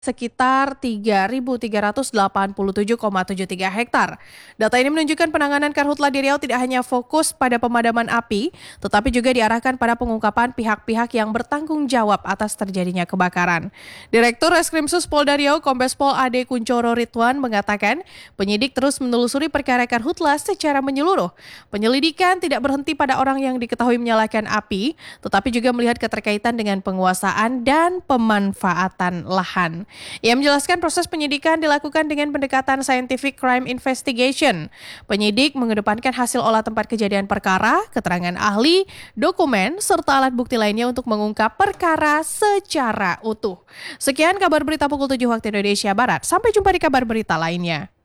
sekitar 3.387,73 hektar. Data ini menunjukkan penanganan Karhutla di Riau tidak hanya fokus pada pemadaman api, tetapi juga diarahkan pada pengungkapan pihak-pihak yang bertanggung jawab atas terjadinya kebakaran. Direktur Reskrimsus Polda Riau, Kombes Pol Ade Kuncoro Ridwan mengatakan, penyidik terus menelusuri perkara Karhutla secara menyeluruh. Penyelidikan tidak berhenti pada orang yang diketahui menyalakan api, tetapi juga melihat keterkaitan dengan penguasaan dan pemanfaatan lahan. Ia menjelaskan proses penyidikan dilakukan dengan pendekatan scientific crime investigation. Penyidik mengedepankan hasil olah tempat kejadian perkara, keterangan ahli, dokumen, serta alat bukti lainnya untuk mengungkap perkara secara utuh. Sekian kabar berita pukul 7 waktu Indonesia Barat. Sampai jumpa di kabar berita lainnya.